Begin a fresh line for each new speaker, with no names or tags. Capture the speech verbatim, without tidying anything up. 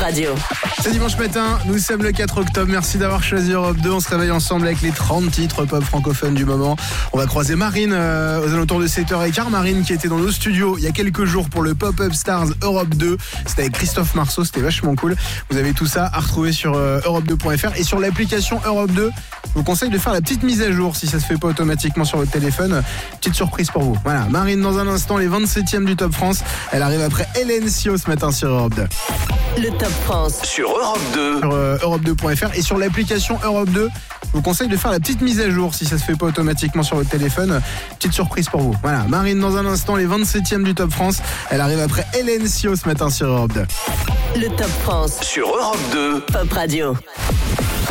Radio.
C'est dimanche matin, nous sommes le quatre octobre, merci d'avoir choisi Europe deux. On se réveille ensemble avec les trente titres pop francophones du moment. On va croiser Marine euh, aux alentours de sept heures quinze. Marine qui était dans nos studios il y a quelques jours pour le Pop-Up Stars Europe deux. C'était avec Christophe Marceau, c'était vachement cool. Vous avez tout ça à retrouver sur euh, europe deux point f r et sur l'application Europe deux. Je vous conseille de faire la petite mise à jour si ça se fait pas automatiquement sur votre téléphone. Petite surprise pour vous. Voilà, Marine dans un instant, les vingt-septièmes du Top France. Elle arrive après Hélène Sio ce matin sur Europe deux.
Le Top France
sur Europe deux.
Sur euh, europe deux point f r et sur l'application Europe deux. Je vous conseille de faire la petite mise à jour si ça se fait pas automatiquement sur votre téléphone. Petite surprise pour vous. Voilà, Marine dans un instant, les vingt-septièmes du Top France. Elle arrive après Hélène Sio ce matin sur Europe deux.
Le Top France
sur Europe deux.
Pop Radio.